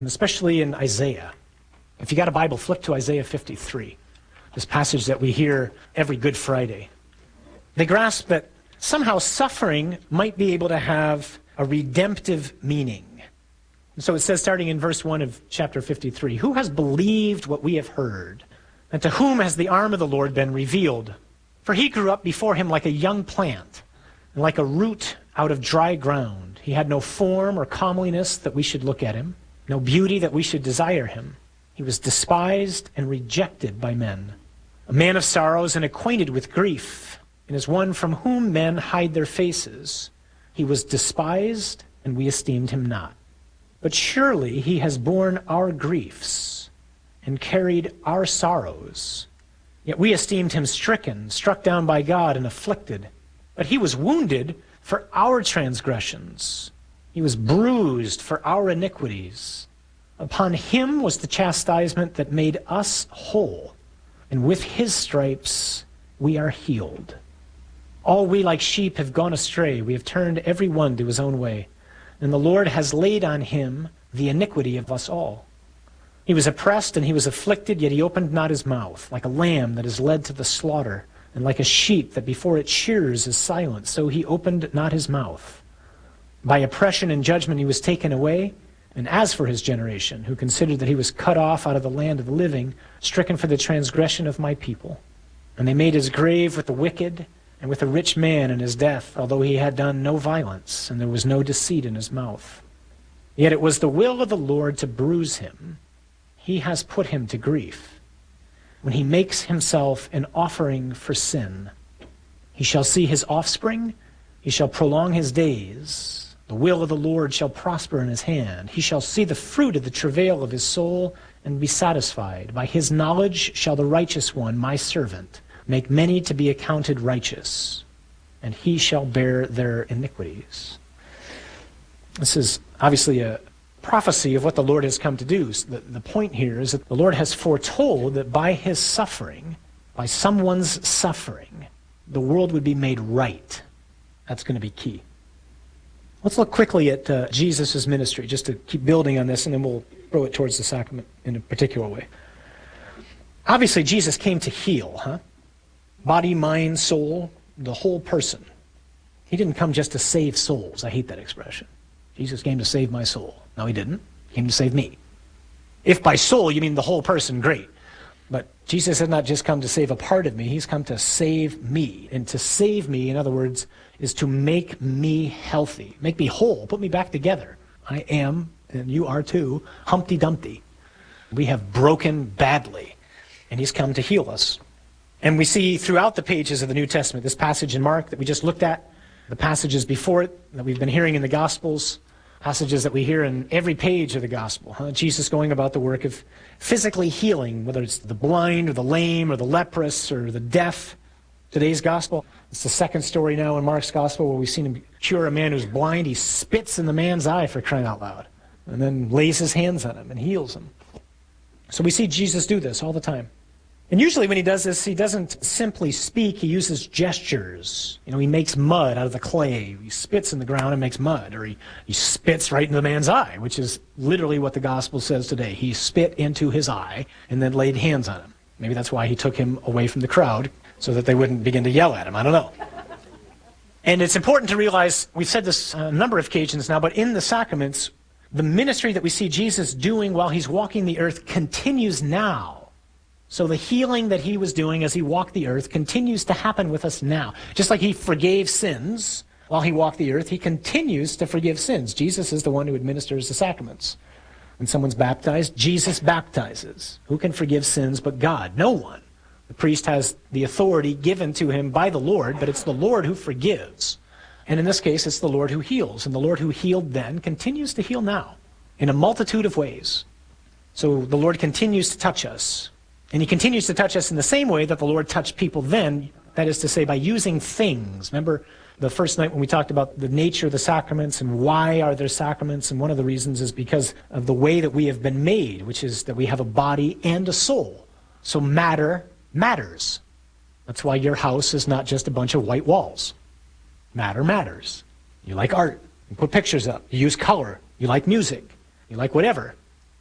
and especially in Isaiah. If you got a Bible, flip to Isaiah 53, this passage that we hear every Good Friday. They grasp that somehow suffering might be able to have a redemptive meaning. And so it says, starting in verse 1 of chapter 53, "Who has believed what we have heard? And to whom has the arm of the Lord been revealed? For he grew up before him like a young plant, and like a root out of dry ground. He had no form or comeliness that we should look at him, no beauty that we should desire him. He was despised and rejected by men, a man of sorrows and acquainted with grief, and as one from whom men hide their faces. He was despised, and we esteemed him not. But surely he has borne our griefs and carried our sorrows. Yet we esteemed him stricken, struck down by God, and afflicted. But he was wounded for our transgressions. He was bruised for our iniquities. Upon him was the chastisement that made us whole, and with his stripes we are healed. All we like sheep have gone astray. We have turned every one to his own way. And the Lord has laid on him the iniquity of us all. He was oppressed and he was afflicted, yet he opened not his mouth. Like a lamb that is led to the slaughter, and like a sheep that before it shears is silent, so he opened not his mouth. By oppression and judgment he was taken away. And as for his generation, who considered that he was cut off out of the land of the living, stricken for the transgression of my people. And they made his grave with the wicked, and with a rich man in his death, although he had done no violence, and there was no deceit in his mouth. Yet it was the will of the Lord to bruise him. He has put him to grief. When he makes himself an offering for sin, he shall see his offspring, he shall prolong his days. The will of the Lord shall prosper in his hand. He shall see the fruit of the travail of his soul, and be satisfied. By his knowledge shall the righteous one, my servant, make many to be accounted righteous, and he shall bear their iniquities." This is obviously a prophecy of what the Lord has come to do. So the point here is that the Lord has foretold that by his suffering, by someone's suffering, the world would be made right. That's going to be key. Let's look quickly at Jesus' ministry, just to keep building on this, and then we'll throw it towards the sacrament in a particular way. Obviously, Jesus came to heal, body, mind, soul, the whole person. He didn't come just to save souls. I hate that expression. Jesus came to save my soul. No, he didn't. He came to save me. If by soul you mean the whole person, great. But Jesus has not just come to save a part of me. He's come to save me. And to save me, in other words, is to make me healthy, make me whole, put me back together. I am, and you are too, Humpty Dumpty. We have broken badly, and he's come to heal us. And we see throughout the pages of the New Testament, this passage in Mark that we just looked at, the passages before it that we've been hearing in the Gospels, passages that we hear in every page of the Gospel. Jesus going about the work of physically healing, whether it's the blind or the lame or the leprous or the deaf. Today's Gospel, it's the second story now in Mark's Gospel where we've seen him cure a man who's blind. He spits in the man's eye, for crying out loud, and then lays his hands on him and heals him. So we see Jesus do this all the time. And usually when he does this, he doesn't simply speak, he uses gestures. He makes mud out of the clay. He spits in the ground and makes mud. Or he spits right into the man's eye, which is literally what the gospel says today. He spit into his eye and then laid hands on him. Maybe that's why he took him away from the crowd, so that they wouldn't begin to yell at him. I don't know. And it's important to realize, we've said this a number of occasions now, but in the sacraments, the ministry that we see Jesus doing while he's walking the earth continues now. So the healing that he was doing as he walked the earth continues to happen with us now. Just like he forgave sins while he walked the earth, he continues to forgive sins. Jesus is the one who administers the sacraments. When someone's baptized, Jesus baptizes. Who can forgive sins but God? No one. The priest has the authority given to him by the Lord, but it's the Lord who forgives. And in this case, it's the Lord who heals. And the Lord who healed then continues to heal now in a multitude of ways. So the Lord continues to touch us. And he continues to touch us in the same way that the Lord touched people then, that is to say, by using things. Remember the first night when we talked about the nature of the sacraments and why are there sacraments? And one of the reasons is because of the way that we have been made, which is that we have a body and a soul. So matter matters. That's why your house is not just a bunch of white walls. Matter matters. You like art. You put pictures up. You use color. You like music. You like whatever.